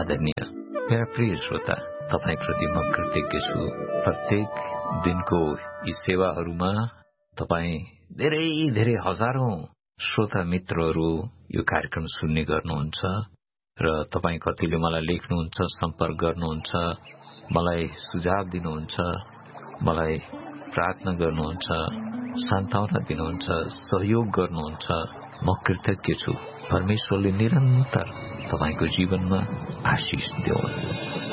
आदरणीय मेरा प्रिय श्रोता, तपाईप्रति म कृतज्ञ छु। प्रत्येक दिनको यी सेवाहरूमा तपाई धेरै धेरै हजारौं श्रोता मित्रहरू यो कार्यक्रम सुन्ने गर्नुहुन्छ र तपाई कतिले मलाई लेख्नुहुन्छ, सम्पर्क गर्नुहुन्छ, मलाई सुझाव दिनुहुन्छ, मलाई प्रार्थना गर्नुहुन्छ, सान्त्वना दिनुहुन्छ, सहयोग गर्नुहुन्छ। म कृतज्ञ छु। परमेश्वरले निरन्तर तपाईको जीवनमा आशीष दिउन्।